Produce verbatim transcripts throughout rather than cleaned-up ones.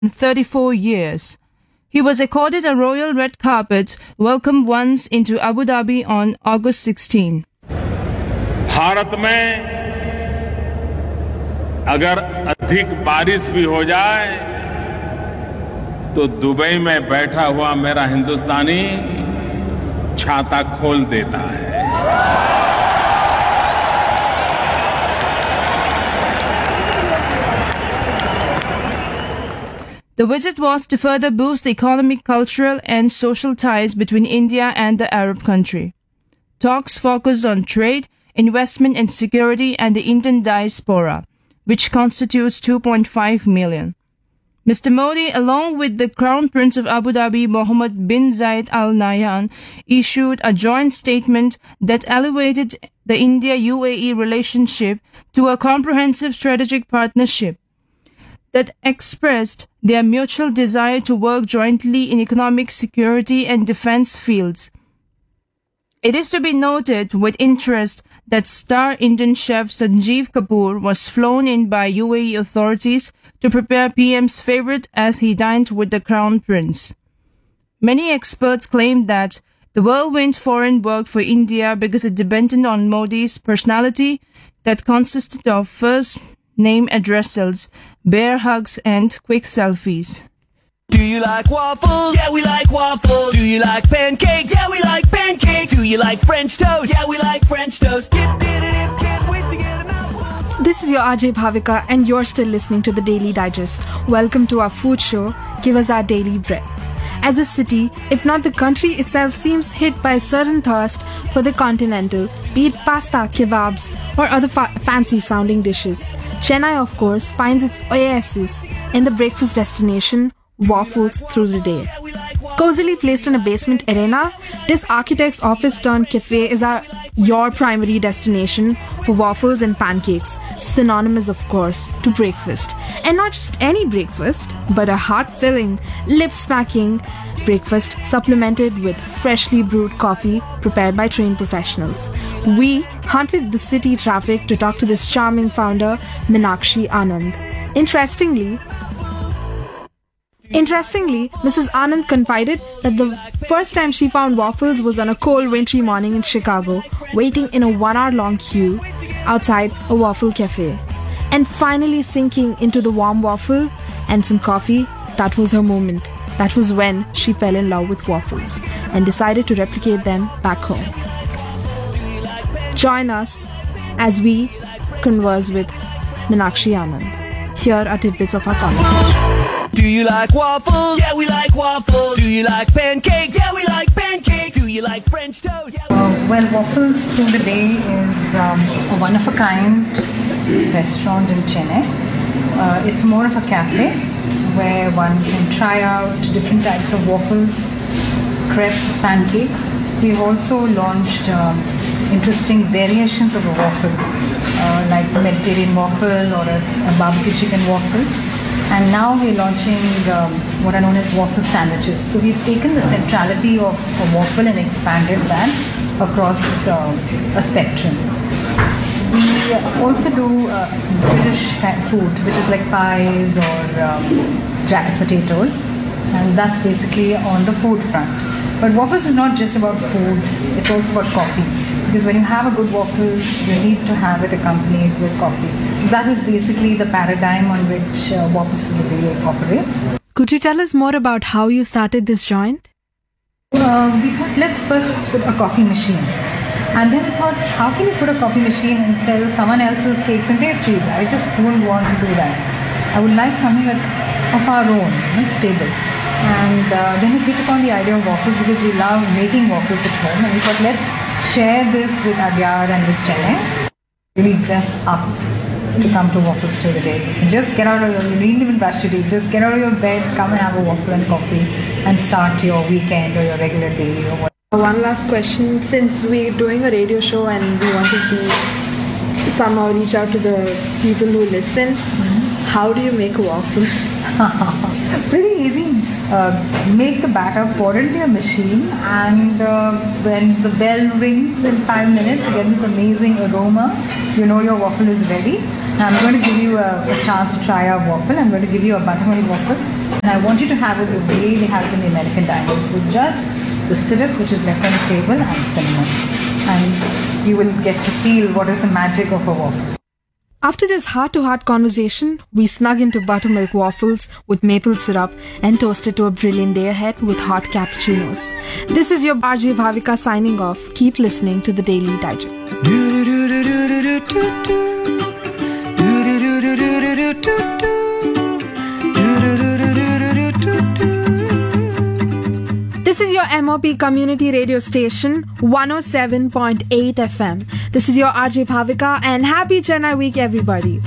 thirty-four years. He was accorded a royal red carpet welcome once into Abu Dhabi on August sixteenth. Bharat में अगर अधिक बारिश भी हो जाए तो दुबई में बैठा हुआ मेरा हिंदुस्तानी छाता खोल देता है. The visit was to further boost the economic, cultural and social ties between India and the Arab country. Talks focused on trade, investment and security and the Indian diaspora, which constitutes two point five million. Mister Modi, along with the Crown Prince of Abu Dhabi, Mohammed bin Zayed Al Nahyan, issued a joint statement that elevated the India-U A E relationship to a comprehensive strategic partnership that expressed their mutual desire to work jointly in economic, security and defense fields. It is to be noted with interest that star Indian chef Sanjeev Kapoor was flown in by U A E authorities to prepare P M's favorite as he dined with the Crown Prince. Many experts claim that the whirlwind foreign worked for India because it depended on Modi's personality that consisted of first name addressals, bear hugs and quick selfies. Do you like waffles? Yeah, we like waffles. Do you like pancakes? Yeah, we like pancakes. Do you like French toast? Yeah, we like French toast. Dip, dip, dip, can't wait to get 'em out. This is your R J Bhavika and you're still listening to the Daily Digest. Welcome to our food show, Give Us Our Daily Bread. As a city, if not the country itself, seems hit by a certain thirst for the continental, be it pasta, kebabs, or other fa- fancy-sounding dishes. Chennai, of course, finds its oasis in the breakfast destination, waffles through the day. Cozily placed in a basement arena, this architect's office-turned-cafe is our, your primary destination for waffles and pancakes, synonymous, of course, to breakfast. And not just any breakfast, but a heart-filling, lip-smacking breakfast supplemented with freshly brewed coffee prepared by trained professionals. We hunted the city traffic to talk to this charming founder, Meenakshi Anand. Interestingly, Interestingly, Missus Anand confided that the first time she found waffles was on a cold wintry morning in Chicago, waiting in a one-hour-long queue outside a waffle cafe. And finally sinking into the warm waffle and some coffee, that was her moment. That was when she fell in love with waffles and decided to replicate them back home. Join us as we converse with Meenakshi Anand. Here are tidbits of our conversation. Do you like waffles? Yeah, we like waffles. Do you like pancakes? Yeah, we like pancakes. Do you like French toast? Yeah. Uh, well, Waffles Through the Day is um, a one-of-a-kind restaurant in Chennai. Uh, it's more of a cafe where one can try out different types of waffles, crepes, pancakes. We've also launched um, interesting variations of a waffle, uh, like the Mediterranean waffle or a, a barbecue chicken waffle. And now we're launching um, what are known as waffle sandwiches. So we've taken the centrality of a waffle and expanded that across uh, a spectrum. We also do uh, British food, which is like pies or um, jacket potatoes. And that's basically on the food front. But waffles is not just about food, it's also about coffee. Because when you have a good waffle, you need to have it accompanied with coffee. So that is basically the paradigm on which uh, Waffles Through the Day operates. Could you tell us more about how you started this joint? Uh, we thought, let's first put a coffee machine. And then we thought, how can you put a coffee machine and sell someone else's cakes and pastries? I just don't want to do that. I would like something that's of our own, you know, stable. And uh, then we hit upon the idea of waffles because we love making waffles at home. And we thought, let's share this with Adyar and with Chennai. Really dress up to come to Waffles Through the Day. And just get out of your, you didn't even brush your teeth, just get out of your bed, come and have a waffle and coffee and start your weekend or your regular day or whatever. One last question, since we're doing a radio show and we want to somehow reach out to the people who listen, mm-hmm. How do you make a waffle? Pretty easy. Uh, make the batter, pour it into your machine, and uh, when the bell rings in five minutes, you get this amazing aroma. You know your waffle is ready. I'm going to give you a, a chance to try our waffle. I'm going to give you a buttermilk waffle. I want you to have it the way they have it in the American diners, with just the syrup which is left on the table and cinnamon. And you will get to feel what is the magic of a waffle. After this heart-to-heart conversation, we snug into buttermilk waffles with maple syrup and toasted to a brilliant day ahead with hot cappuccinos. This is your R J Bhavika signing off. Keep listening to the Daily Digest. This is your M O P community radio station, one oh seven point eight F M. This is your R J Bhavika, and happy Chennai week, everybody.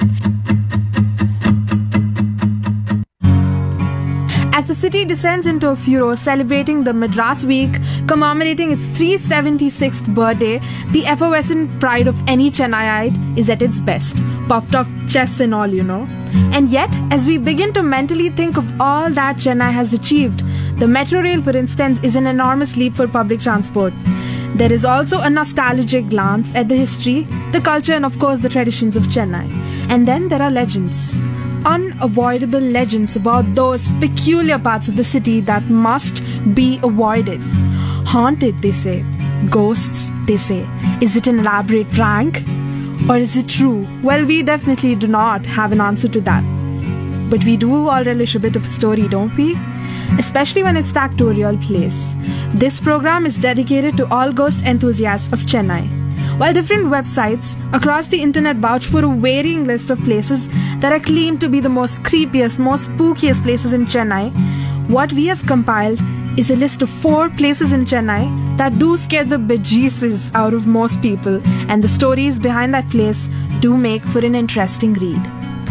As the city descends into a furor celebrating the Madras Week, commemorating its three hundred seventy-sixth birthday, the effervescent pride of any Chennaiite is at its best. Puffed off chests and all, you know. And yet, as we begin to mentally think of all that Chennai has achieved, the metro rail, for instance, is an enormous leap for public transport. There is also a nostalgic glance at the history, the culture, and of course the traditions of Chennai. And then there are legends. Unavoidable legends about those peculiar parts of the city that must be avoided. Haunted, they say. Ghosts, they say. Is it an elaborate prank? Or is it true? Well, we definitely do not have an answer to that. But we do all relish a bit of a story, don't we? Especially when it's tacked to a real place. This program is dedicated to all ghost enthusiasts of Chennai. While different websites across the internet vouch for a varying list of places that are claimed to be the most creepiest, most spookiest places in Chennai, what we have compiled is a list of four places in Chennai that do scare the bejesus out of most people, and the stories behind that place do make for an interesting read.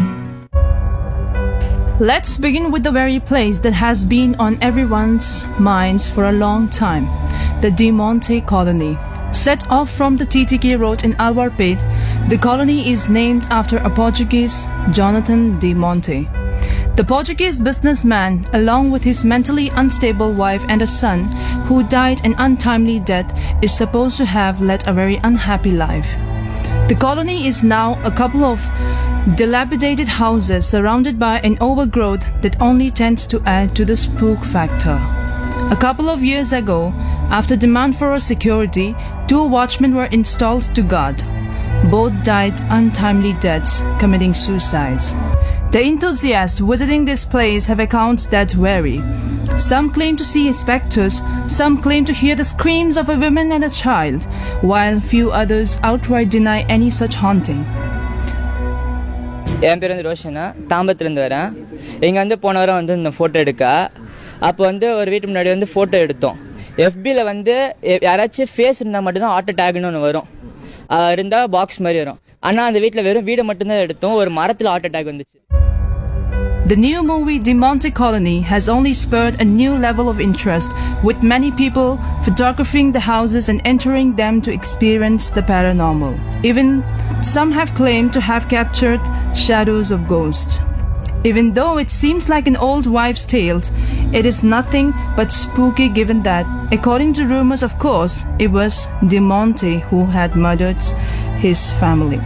Let's begin with the very place that has been on everyone's minds for a long time, the De Monte Colony. Set off from the T T K Road in Alwarpet, the colony is named after a Portuguese, Jonathan De Monte. The Portuguese businessman, along with his mentally unstable wife and a son, who died an untimely death, is supposed to have led a very unhappy life. The colony is now a couple of dilapidated houses surrounded by an overgrowth that only tends to add to the spook factor. A couple of years ago, after demand for security, two watchmen were installed to guard. Both died untimely deaths, committing suicides. The enthusiasts visiting this place have accounts that vary. Some claim to see specters, some claim to hear the screams of a woman and a child, while few others outright deny any such haunting. என் பேர் வந்து ரோஷனா, தாம்பரத்துலேருந்து வரேன். இங்கே வந்து போன வாரம் வந்து இந்த photo எடுக்க அப்போ வந்து ஒரு வீட்டு முன்னாடி வந்து ஃபோட்டோ எடுத்தோம். எஃபியில் வந்து யாராச்சும் ஃபேஸ் இருந்தால் மட்டும்தான் ஆட்டோ டேக்னு ஒன்று வரும், இருந்தால் பாக்ஸ் மாதிரி வரும். ஆனால் அந்த வீட்டில் வெறும் வீடை மட்டும்தான் எடுத்தோம், ஒரு மரத்தில் ஆட்டோ டேக் வந்துச்சு. The new movie De Monte Colony has only spurred a new level of interest, with many people photographing the houses and entering them to experience the paranormal. Even some have claimed to have captured shadows of ghosts. Even though it seems like an old wives' tale, it is nothing but spooky, given that, according to rumors, of course, it was De Monte who had murdered his family.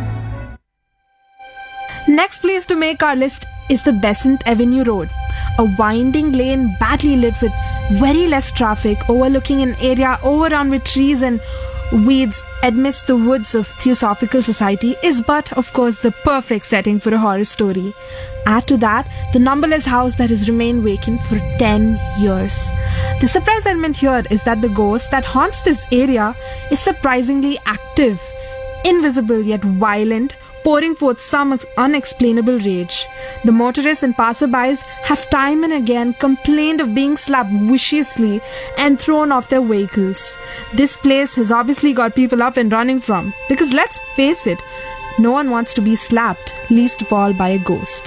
Next place to make our list is the Besant Avenue Road, a winding lane badly lit with very less traffic, overlooking an area overrun with trees and weeds amidst the woods of Theosophical Society, is but, of course, the perfect setting for a horror story. Add to that the numberless house that has remained vacant for ten years. The surprise element here is that the ghost that haunts this area is surprisingly active, invisible yet violent, pouring forth some unexplainable rage. The motorists and passerbys have time and again complained of being slapped viciously and thrown off their vehicles. This place has obviously got people up and running from, because let's face it, no one wants to be slapped, least of all by a ghost.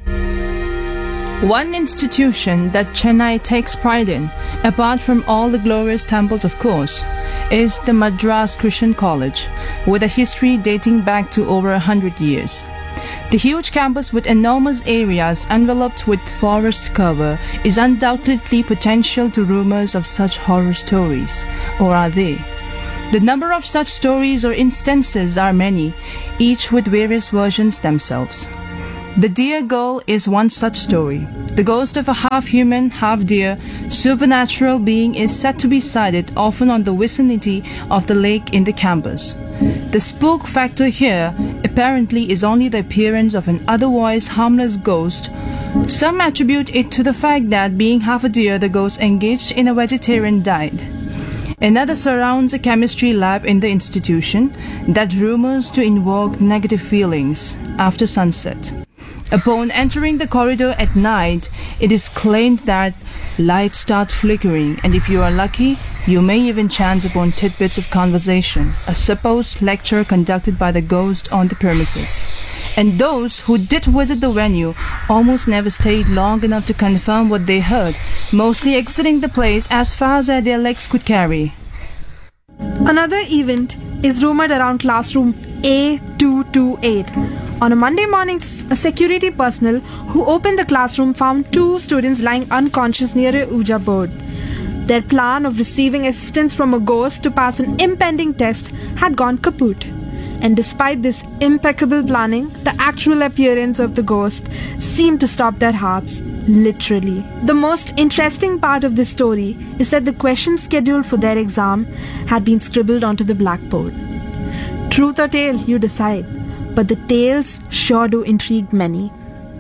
One institution that Chennai takes pride in, apart from all the glorious temples of course, is the Madras Christian College, with a history dating back to over a hundred years. The huge campus with enormous areas enveloped with forest cover is undoubtedly potential to rumors of such horror stories, or are they? The number of such stories or instances are many, each with various versions themselves. The Dear Girl is one such story. the ghost of a half-human, half-deer, supernatural being is said to be sighted often on the vicinity of the lake in the campus. The spook factor here apparently is only the appearance of an otherwise harmless ghost. Some attribute it to the fact that being half a deer, the ghost engaged in a vegetarian diet. Another surrounds a chemistry lab in the institution that rumors to invoke negative feelings after sunset. Upon entering the corridor at night, it is claimed that lights start flickering, and if you are lucky, you may even chance upon tidbits of conversation, a supposed lecture conducted by the ghost on the premises. And those who did visit the venue almost never stayed long enough to confirm what they heard, mostly exiting the place as fast as their legs could carry. Another event is rumored around classroom A two twenty-eight. On a Monday morning, a security personnel who opened the classroom found two students lying unconscious near a Ouija board. Their plan of receiving assistance from a ghost to pass an impending test had gone kaput. And despite this impeccable planning, the actual appearance of the ghost seemed to stop their hearts, literally. The most interesting part of this story is that the questions scheduled for their exam had been scribbled onto the blackboard. Truth or tale, you decide, but the tales sure do intrigue many.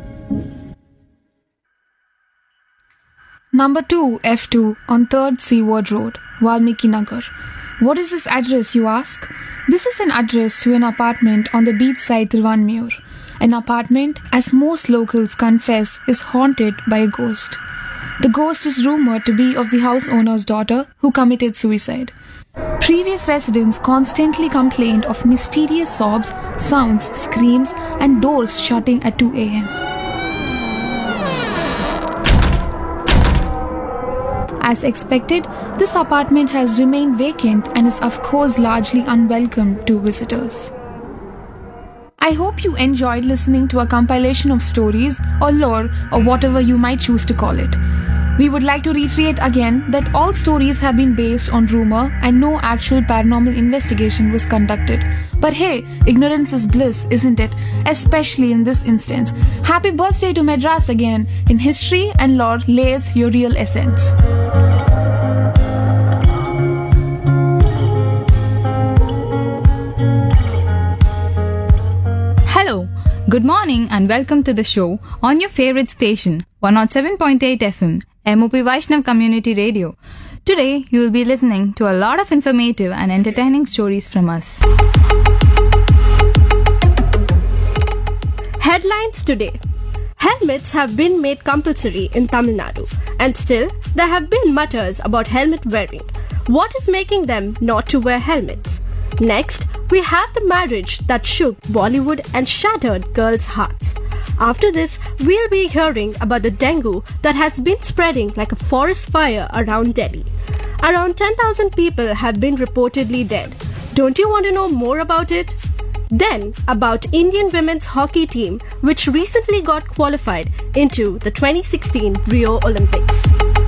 Number two, F two, on third Seaward Road, Valmiki Nagar. What is this address, you ask? This is an address to an apartment on the beachside Thiruvanmiyur. An apartment, as most locals confess, is haunted by a ghost. The ghost is rumored to be of the house owner's daughter who committed suicide. Previous residents constantly complained of mysterious sobs, sounds, screams, and doors shutting at two a.m. As expected, this apartment has remained vacant and is of course largely unwelcome to visitors. I hope you enjoyed listening to a compilation of stories or lore or whatever you might choose to call it. We would like to reiterate again that all stories have been based on rumor and no actual paranormal investigation was conducted. But hey, ignorance is bliss, isn't it? Especially in this instance. Happy birthday to Madras again. In history and lore lays your real essence. Hello, good morning and welcome to the show on your favorite station, one oh seven point eight F M, M O P Vaishnav Community Radio. Today, you will be listening to a lot of informative and entertaining stories from us. Headlines today. Helmets have been made compulsory in Tamil Nadu, and still there have been mutters about helmet wearing. What is making them not to wear helmets? Next, we have the marriage that shook Bollywood and shattered girls' hearts. After this, we'll be hearing about the dengue that has been spreading like a forest fire around Delhi. Around ten thousand people have been reportedly dead. Don't you want to know more about it? Then, about Indian women's hockey team which recently got qualified into the twenty sixteen Rio Olympics.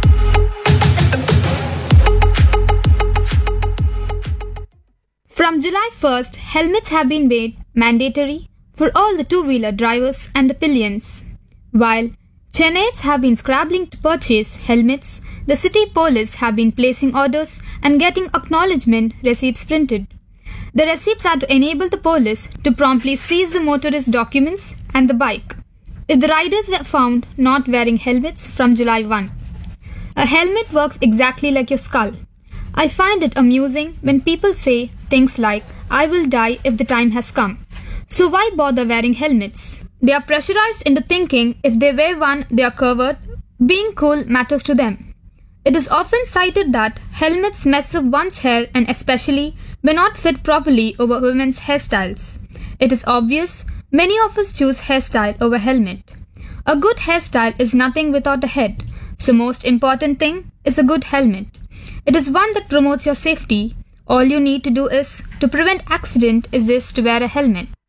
From July first, helmets have been made mandatory for all the two-wheeler drivers and the pillions. While Chennaites have been scrabbling to purchase helmets, the city police have been placing orders and getting acknowledgement receipts printed. The receipts are to enable the police to promptly seize the motorist documents and the bike if the riders were found not wearing helmets from July first. A helmet works exactly like your skull. I find it amusing when people say things like, "I will die if the time has come." So why bother wearing helmets? They are pressurized into thinking if they wear one, they are covered. Being cool matters to them. It is often cited that helmets mess up one's hair and especially may not fit properly over women's hairstyles. It is obvious many of us choose hairstyle over helmet. A good hairstyle is nothing without a head, so most important thing is a good helmet. It is one that promotes your safety. All you need to do is, to prevent accident, is this to wear a helmet.